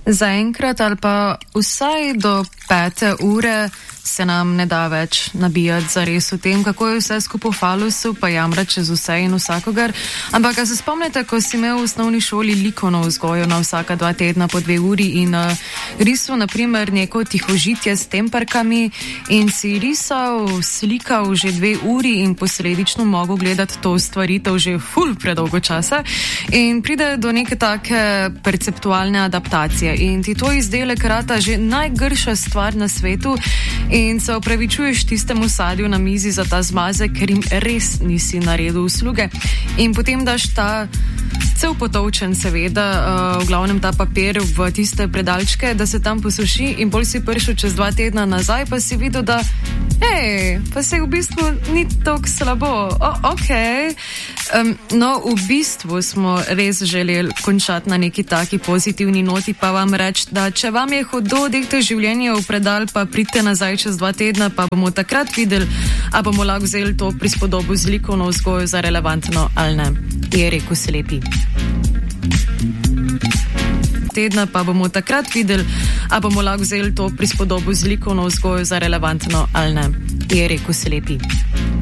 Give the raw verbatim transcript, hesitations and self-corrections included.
Zaenkrat ali pa vsaj do pete ure se nam ne da več nabijati zares o tem, kako je vse skupaj v falusu, pa jamrati čez vse in vsakogar. Ampak, a se spomnite, ko si imel v osnovni šoli likovno vzgojo na vsaka dva tedna po dve uri in uh, risal, naprimer, neko tihožitje s temperkami in si risal, slikal že dve uri in posledično mogel gledati to stvaritev že ful predolgo časa in pride do neke take perceptualne adaptacije in ti to izdelek rata že najgrša stvar na svetu in se opravičuješ tistemu sadju na mizi za ta zmazek, ker jim res nisi naredil usluge. In potem daš ta cel potovčen, seveda, uh, v glavnem ta papir v tiste predalčke, da se tam posuši in bolj si prišel čez dva tedna nazaj, pa si videl, da hej, pa se v bistvu ni tako slabo. O, ok. Um, no, v bistvu smo res želeli končati na neki taki pozitivni noti, pa vam reči, da če vam je hudo, dejte življenje v predal, pa pridite nazaj čez dva tedna, pa bomo takrat videli, a bomo lahko vzeli to prispodobo z likovno vzgojo za relevantno ali ne. Je rekel Slepi. Tedna pa bomo takrat videli, a bomo lahko vzeli to prispodobo z likovno vzgojo za relevantno ali ne. Je rekel Slepi.